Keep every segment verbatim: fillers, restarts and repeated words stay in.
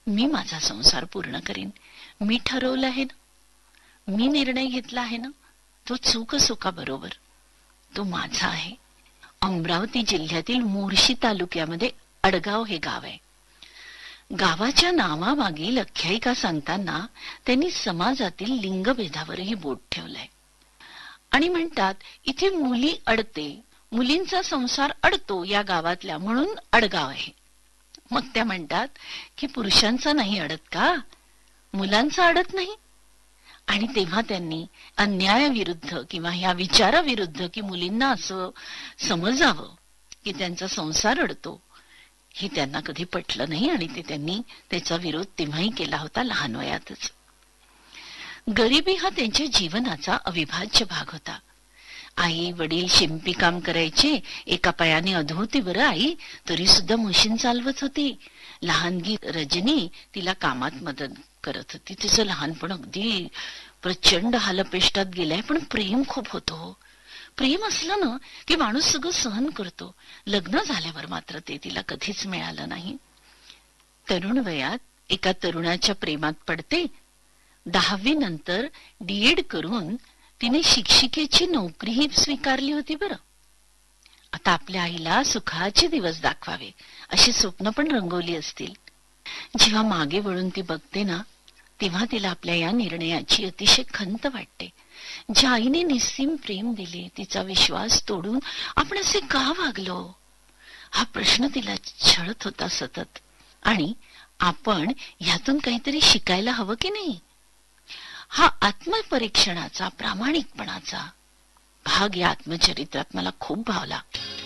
मी माझा संसार पूर्ण करीन. मी ठरवलं आहे ना, मी निर्णय घेतला आहे ना, तो चूक सुका बरोबर तो माझा आहे. अमरावती जिल्ह्यातील मोर्शी तालुक्यामध्ये अडगाव हे गाव आहे. गावाच्या नावामागील आख्यायिका सांगताना त्यांनी समाजातील लिंगभेदावरही बोट ठेवलंय आणि म्हणतात, इथे मुली अडते, मुलींचा संसार अडतो या गावातल्या, म्हणून अडगाव आहे. मग त्या म्हणतात की पुरुषांचा नाही अडत का, मुलांचा अडत नाही. आणि तेव्हा त्यांनी अन्यायाविरुद्ध किंवा ह्या विचाराविरुद्ध की मुलींना असं समजावं की त्यांचा संसार अडतो, हे त्यांना कधी पटलं नाही आणि ते त्यांनी त्याचा विरोध तेव्हाही केला होता लहान वयातच. गरिबी हा त्यांच्या जीवनाचा अविभाज्य भाग होता. आई वडील शिंपी काम करायचे, एका पायाने अधोती बरं आई, तरी सुद्धा मशीन चालवत होती. लहानगी रजनी तिला कामात मदत करत होती. तिचं लहानपण अगदी प्रचंड हालपेष्टात गेलंय, पण प्रेम खूप होतं. प्रेम असलं ना की माणूस सगळं सहन करतो. लग्न झाल्यावर मात्र ते तिला कधीच मिळालं नाही. तरुण वयात एका तरुणाच्या प्रेमात पडते. दहावी नंतर डीएड करून तिने शिक्षिकेची नोकरीही स्वीकारली होती बरं. आता आपल्या आईला सुखाचे दिवस दाखवावे अशी स्वप्न पण रंगवली असतील. जेव्हा मागे वळून ती बघते ना, तेव्हा तिला आपल्या या निर्णयाची अतिशय खंत वाटते. ज्या आईने निस्सीम प्रेम दिले, तिचा विश्वास तोडून आपण असे का वागलो, हा प्रश्न तिला छळत होता सतत. आणि आपण ह्यातून काहीतरी शिकायला हवं की नाही, हा आत्मपरीक्षणाचा प्रामाणिकपणाचा भाग या आत्मचरित्रात मला खूप भावला.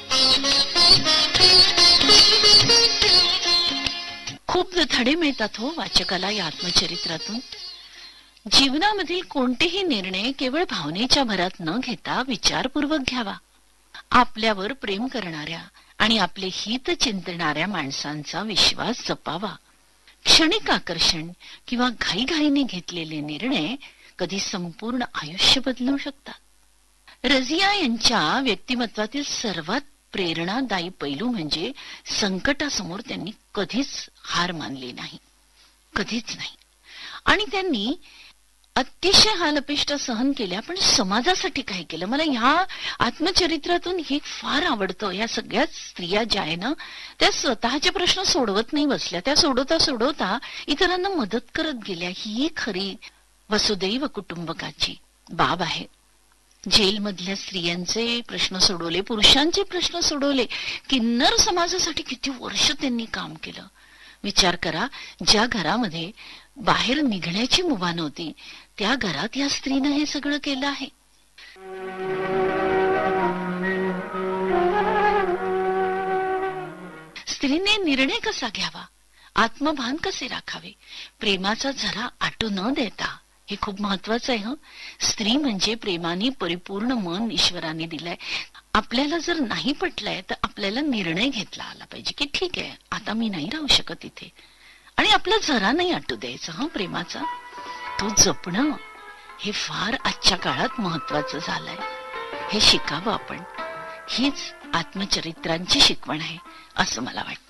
खूप धडे मिळतात हो वाचकाला या आत्मचरित्रातून. जीवनामधील कोणतेही निर्णय केवळ भावनेच्या भरात न घेता विचारपूर्वक घ्यावा. आपल्यावर प्रेम करणाऱ्या आणि आपले हित चिंतणाऱ्या माणसांचा विश्वास जपावा. क्षणिक आकर्षण किंवा घाईघाईने घेतलेले निर्णय कधी संपूर्ण आयुष्य बदलू शकतात. रझिया यांच्या व्यक्तिमत्वातील सर्वात प्रेरणादायी पैलू म्हणजे संकटासमोर त्यांनी कधीच हार मानली नाही, कधीच नाही. आणि त्यांनी अतिशय हालअपेष्टा सहन केल्या, पण समाजासाठी काय केलं. मला ह्या आत्मचरित्रातून हे फार आवडतं. या सगळ्या स्त्रिया ज्या आहे ना, त्या स्वतःचे प्रश्न सोडवत नाही बसल्या, त्या सोडवता सोडवता इतरांना मदत करत गेल्या. ही खरी वसुदैव कुटुंबकाची बाब आहे. जेलमधल्या स्त्रियांचे प्रश्न सोडवले, पुरुषांचे प्रश्न सोडवले. किन्नर समाजासाठी किती वर्ष त्यांनी काम केलं. विचार करा, ज्या घरामध्ये बाहेर निघण्याची मुभा नव्हती, त्या घरात या स्त्रीनं हे सगळं केलं आहे. स्त्रीने निर्णय कसा घ्यावा, आत्मभान कसे राखावे, प्रेमाचा झरा आटू न देता, हे खूप महत्वाचं आहे. हं, स्त्री म्हणजे प्रेमाने परिपूर्ण मन ईश्वराने दिलंय. आपल्याला जर नाही पटलंय तर आपल्याला निर्णय घेतला आला पाहिजे की ठीक आहे, आता मी नाही राहू शकत इथे, आणि आपला झरा नाही आटू द्यायचा. हं, प्रेमाचा तो जपणं हे फार आजच्या काळात महत्वाचं झालंय. हे शिकावं आपण. हीच आत्मचरित्रांची शिकवण आहे असं मला वाटतं.